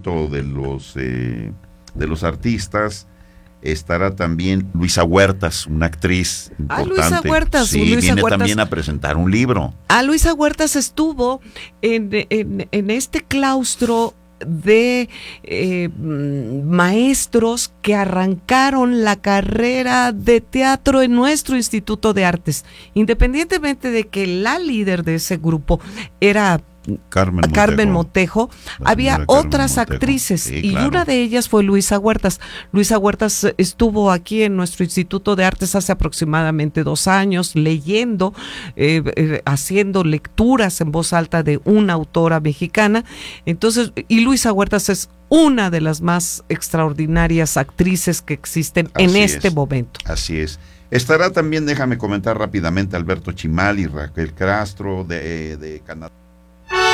recuento de los artistas, estará también Luisa Huertas, una actriz importante. Luisa Huertas. Sí, Luisa viene Huertas también a presentar un libro. Luisa Huertas estuvo en este claustro de maestros que arrancaron la carrera de teatro en nuestro Instituto de Artes, independientemente de que la líder de ese grupo era Carmen Motejo, había otras actrices, sí, y claro. una de ellas fue Luisa Huertas. Luisa Huertas estuvo aquí en nuestro Instituto de Artes hace aproximadamente 2 años, leyendo, haciendo lecturas en voz alta de una autora mexicana. Entonces, y Luisa Huertas es una de las más extraordinarias actrices que existen en este momento. Así es. Estará también, déjame comentar rápidamente, Alberto Chimal y Raquel Castro de Canadá.